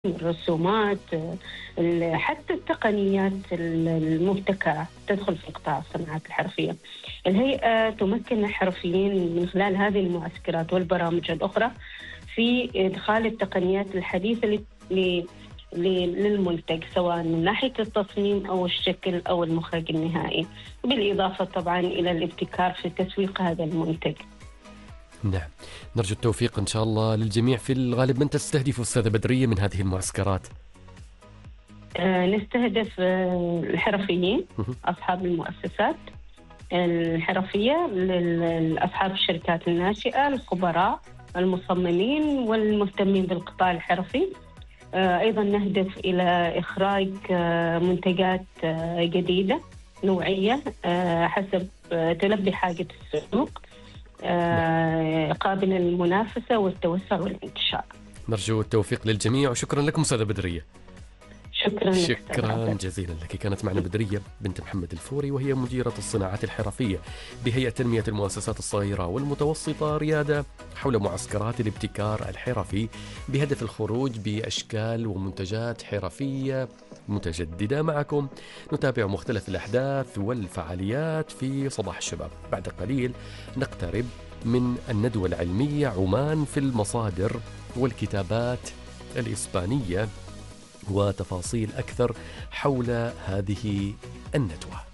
الرسومات، حتى التقنيات المبتكرة تدخل في قطاع الصناعات الحرفية. الهيئة تمكن الحرفيين من خلال هذه المعسكرات والبرامج الأخرى في إدخال التقنيات الحديثة للمنتج، سواء من ناحية التصميم أو الشكل أو المخرج النهائي، بالإضافة طبعا إلى الابتكار في تسويق هذا المنتج. نعم، نرجو التوفيق إن شاء الله للجميع. في الغالب من تستهدف أستاذة بدرية من هذه المعسكرات؟ نستهدف الحرفيين، أصحاب المؤسسات الحرفية، أصحاب الشركات الناشئة، الخبراء، المصممين والمهتمين بالقطاع الحرفي. أيضا نهدف إلى إخراج منتجات جديدة نوعية حسب تلبي حاجة السوق، قابلة للمنافسة والتوسع والانتشار. نرجو التوفيق للجميع وشكرا لكم أستاذة بدرية. شكرا جزيلا لك. كانت معنا بدرية بنت محمد الفوري، وهي مديرة الصناعات الحرفية بهيئة تنمية المؤسسات الصغيرة والمتوسطة ريادة، حول معسكرات الابتكار الحرفي بهدف الخروج بأشكال ومنتجات حرفية متجددة. معكم نتابع مختلف الأحداث والفعاليات في صباح الشباب. بعد قليل نقترب من الندوة العلمية عمان في المصادر والكتابات الإسبانية، وتفاصيل أكثر حول هذه الندوة.